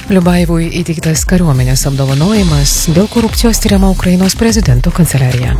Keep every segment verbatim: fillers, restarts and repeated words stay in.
Liubajevui įteiktas kariuomenės apdovanojimas dėl korupcijos tyriama Ukrainos prezidento kanceliarija.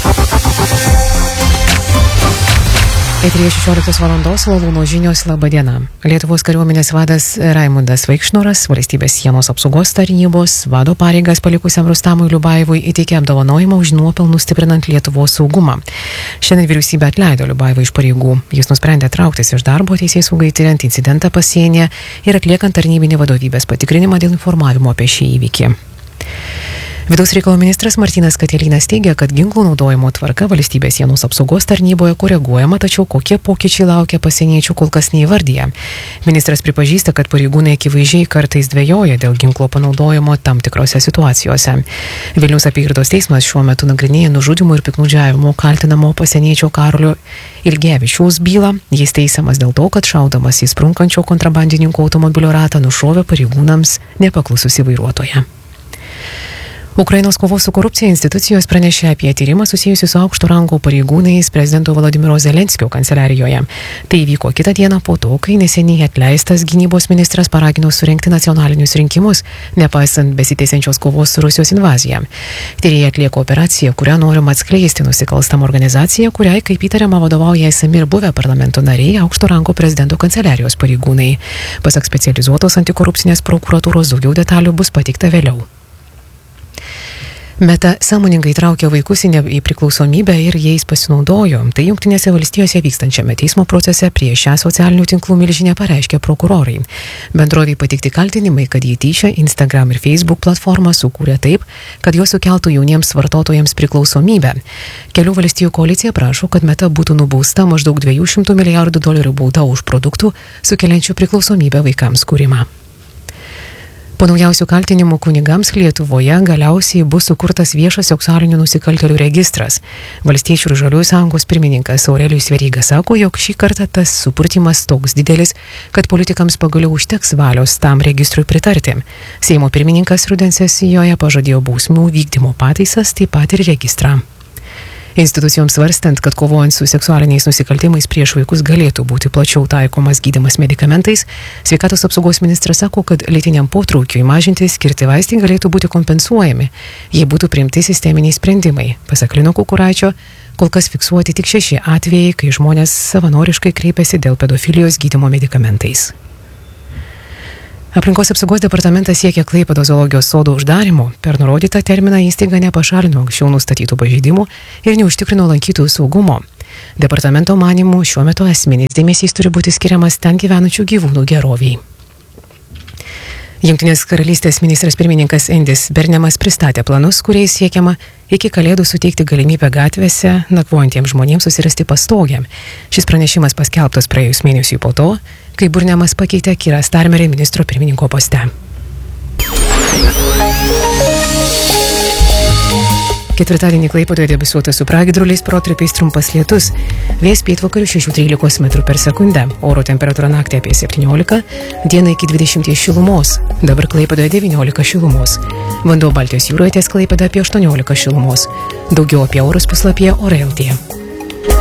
Eteryje šešioliktos valandos Lalūno žinios. Labą dieną. Lietuvos kariuomenės vadas Raimundas Vaikšnoras valstybės sienos apsaugos tarnybos vado pareigas palikusiam Rustamui Liubajevui įteikė apdovanojimą už nuopelnus stiprinant Lietuvos saugumą. Šiandien vyriausybė atleido Liubajevą iš pareigų. Jis nusprendė trauktis iš darbo teisėsaugai tiriant incidentą pasienyje ir atliekant tarnybinį vadovybės patikrinimą dėl informavimo apie šį įvykį. Vidaus reikalų ministras Martynas Katilinas teigia, kad ginklų naudojimo tvarka valstybės sienos apsaugos tarnyboje koreguojama, tačiau kokie pokyčiai laukia pasieniečių kol kas neįvardyja. Ministras pripažįsta, kad pareigūnai akivaizdžiai kartais dvejoja dėl ginklo panaudojimo tam tikrose situacijose. Vilniaus apygardos teismas šiuo metu nagrinėja nužudimų ir piknaudžiavimų kaltinamo pasieniečio Karolio Ilgevičiaus bylą. Jis teisiamas dėl to, kad šaudamas į sprunkančio kontrabandininko automobilio ratą nušovė pareigūnams nepaklususį vairuotoją. Ukrainos kovos su korupcija institucijos pranešė apie tyrimą susijusiu su aukšto rango pareigūnais prezidento Volodymyro Zelenskio kanceliarijoje. Tai įvyko kitą dieną po to, kai neseniai atleistas gynybos ministras paragino surengti nacionalinius rinkimus, nepaisant besitęsiančios kovos su Rusijos invazija. Tyrėjai atlieka operaciją, kurią norima atskleisti nusikalstamą organizaciją, kuriai, kaip įtariama, vadovauja esami ir buvę parlamento nariai aukšto rango prezidento kanceliarijos pareigūnai. Pasak specializuotos antikorupcinės prokuratūros daugiau detalių bus pateikta vėliau. Meta sąmoningai traukia vaikus į nepriklausomybę ir jais pasinaudojo. Tai Jungtinėse valstijose vykstančiame teismo procese prieš šią socialinių tinklų milžinę pareiškė prokurorai. Bendrovei pateikti kaltinimai, kad jį tyčia Instagram ir Facebook platformą sukūrė taip, kad jos sukeltų jauniems vartotojams priklausomybę. Kelių valstijų koalicija prašo, kad Meta būtų nubausta maždaug dviejų šimtų milijardų dolerių bauda už produktų sukeliančių priklausomybę vaikams kūrimą. Po naujausių kaltinimų kunigams Lietuvoje galiausiai bus sukurtas viešas seksualinių nusikaltėlių registras. Valstiečių ir Žaliųjų sąjungos pirmininkas Aurelijus Veryga sako, jog šį kartą tas supurtimas toks didelis, kad politikams pagaliau užteks valios tam registrui pritarti. Seimo pirmininkas rudens sesijoje pažadėjo bausmių vykdymo pataisas, taip pat ir registrą. Institucijoms svarstant, kad kovojant su seksualiniais nusikaltimais prieš vaikus galėtų būti plačiau taikomas gydymas medikamentais, sveikatos apsaugos ministras sako, kad lytiniam potraukiui mažinti skirti vaistai galėtų būti kompensuojami, jei būtų priimti sisteminiai sprendimai. Pasak Lino Kukuraičio, kol kas fiksuoti tik šeši atvejai, kai žmonės savanoriškai kreipiasi dėl pedofilijos gydymo medikamentais. Aplinkos apsaugos departamentas siekia Klaipėdos zoologijos sodo uždarimo. Per nurodytą terminą įstaiga nepašalino anksčiau nustatytų pažeidimų ir neužtikrino lankytojų saugumo. Departamento manymu šiuo metu esminis dėmesys turi būti skiriamas ten gyvenančių gyvūnų geroviai. Jungtinės karalystės ministras pirmininkas Endis Bernemas pristatė planus, kuriais siekiama iki kalėdų suteikti galimybę gatvėse nakvojantiems žmonėms susirasti pastogę. Šis pranešimas paskelbtas praėjus mėnesiui po to, kai Bernemas pakeitė Keirą Starmerį ministro pirmininko poste. Ketvirtadienį Klaipėdoje debesuota su pragiedruliais, protarpiais trumpas lietus. Vėjas pietvakarių šešių trylikos metrų per sekundę. Oro temperatūra naktį apie septyniolika, dieną iki dvidešimties šilumos. Dabar Klaipėdoje devyniolika šilumos. Vanduo Baltijos jūroje ties Klaipėda apie aštuoniolika šilumos. Daugiau apie orus puslapyje Ore L T.